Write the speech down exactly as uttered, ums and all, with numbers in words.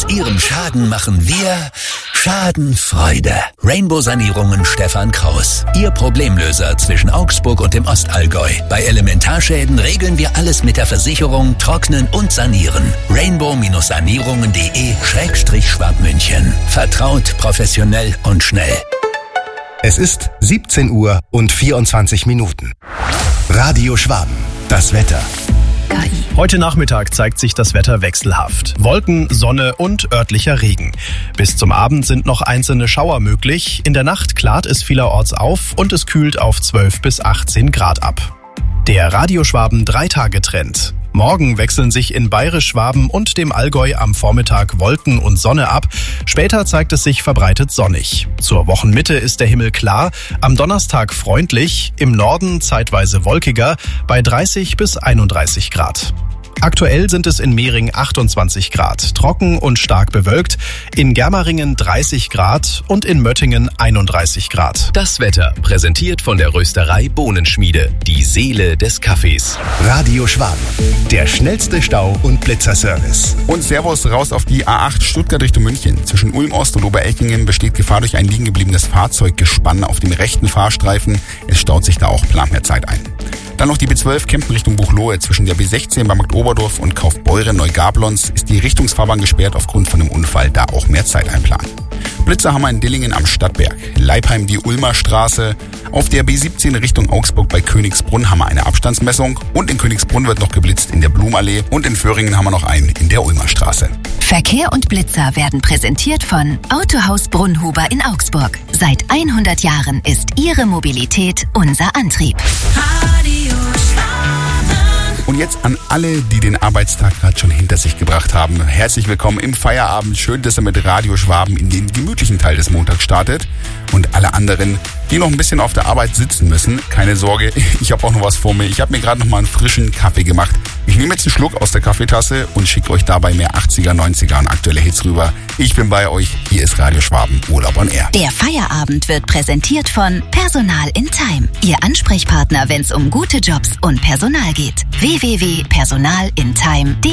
Aus Ihrem Schaden machen wir Schadenfreude. Rainbow Sanierungen Stefan Kraus. Ihr Problemlöser zwischen Augsburg und dem Ostallgäu. Bei Elementarschäden regeln wir alles mit der Versicherung, trocknen und sanieren. Rainbow-Sanierungen.de Schrägstrich Schwabmünchen. Vertraut, professionell und schnell. Es ist siebzehn Uhr und vierundzwanzig Minuten. Radio Schwaben. Das Wetter. Heute Nachmittag zeigt sich das Wetter wechselhaft. Wolken, Sonne und örtlicher Regen. Bis zum Abend sind noch einzelne Schauer möglich. In der Nacht klart es vielerorts auf und es kühlt auf zwölf bis achtzehn Grad ab. Der Radio Schwaben Drei-Tage-Trend. Morgen wechseln sich in Bayerisch-Schwaben und dem Allgäu am Vormittag Wolken und Sonne ab. Später zeigt es sich verbreitet sonnig. Zur Wochenmitte ist der Himmel klar, am Donnerstag freundlich, im Norden zeitweise wolkiger, bei dreißig bis einunddreißig Grad. Aktuell sind es in Mehring achtundzwanzig Grad, trocken und stark bewölkt, in Germeringen dreißig Grad und in Möttingen einunddreißig Grad. Das Wetter präsentiert von der Rösterei Bohnenschmiede, die Seele des Kaffees. Radio Schwaben, der schnellste Stau- und Blitzerservice. Und Servus raus auf die A acht Stuttgart Richtung München. Zwischen Ulm Ost und Oberelchingen besteht Gefahr durch ein liegen gebliebenes Fahrzeuggespann auf dem rechten Fahrstreifen. Es staut sich da auch Planmehrzeit ein. Dann noch die B zwölf Kempten Richtung Buchloe. Zwischen der B sechzehn bei Markt Oberdorf und Kaufbeuren Neugablons ist die Richtungsfahrbahn gesperrt aufgrund von einem Unfall, da auch mehr Zeit einplanen. Blitzer haben wir in Dillingen am Stadtberg. Leipheim die Ulmer Straße. Auf der B siebzehn Richtung Augsburg bei Königsbrunn haben wir eine Abstandsmessung. Und in Königsbrunn wird noch geblitzt in der Blumallee. Und in Föhringen haben wir noch einen in der Ulmer Straße. Verkehr und Blitzer werden präsentiert von Autohaus Brunnhuber in Augsburg. Seit hundert Jahren ist Ihre Mobilität unser Antrieb. Und jetzt an alle, die den Arbeitstag gerade schon hinter sich gebracht haben. Herzlich willkommen im Feierabend. Schön, dass ihr mit Radio Schwaben in den gemütlichen Teil des Montags startet. Und alle anderen, die noch ein bisschen auf der Arbeit sitzen müssen, keine Sorge, ich habe auch noch was vor mir. Ich habe mir gerade noch mal einen frischen Kaffee gemacht. Ich nehme jetzt einen Schluck aus der Kaffeetasse und schicke euch dabei mehr achtziger, neunziger und aktuelle Hits rüber. Ich bin bei euch. Hier ist Radio Schwaben Urlaub on Air. Der Feierabend wird präsentiert von Personal in Time. Ihr Ansprechpartner, wenn es um gute Jobs und Personal geht. w w w punkt personal in time punkt de